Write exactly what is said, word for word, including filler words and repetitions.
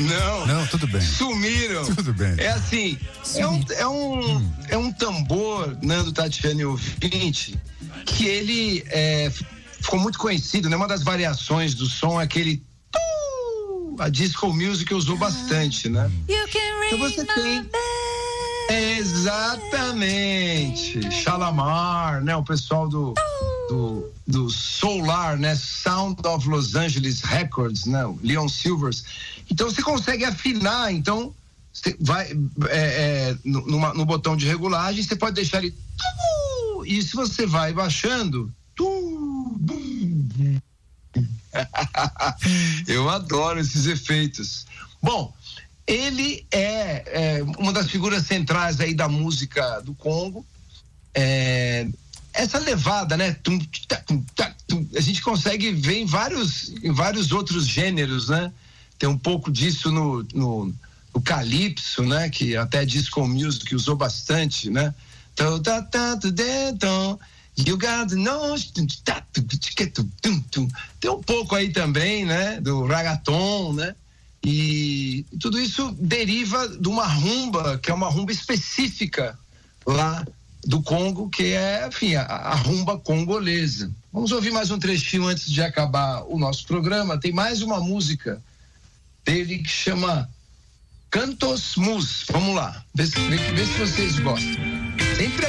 Não. Não, tudo bem. Sumiram. Tudo bem. É assim, é um, é um, hum. é um tambor, Nando, Tatiana e ouvinte, que ele é, ficou muito conhecido, né? Uma das variações do som é aquele a disco music usou bastante, né? Então você tem exatamente Shalamar, né? O pessoal do do, do Solar, né? Sound of Los Angeles Records, né? Leon Silvers. Então você consegue afinar, então você vai é, é, no, numa, no botão de regulagem, você pode deixar ele e se você vai baixando eu adoro esses efeitos. Bom, ele é, é uma das figuras centrais aí da música do Congo. É, essa levada, né? Tum, tum, tum, tum, a gente consegue ver em vários, em vários outros gêneros, né? Tem um pouco disso no, no, no calypso, né? Que até disco music usou bastante, né? You got to know. Tem um pouco aí também, né? Do ragaton, né? E tudo isso deriva de uma rumba, que é uma rumba específica lá do Congo, que é, enfim, a, a rumba congolesa. Vamos ouvir mais um trechinho antes de acabar o nosso programa. Tem mais uma música dele que chama Cantos Mus. Vamos lá, vê, vê, vê se vocês gostam. Sempre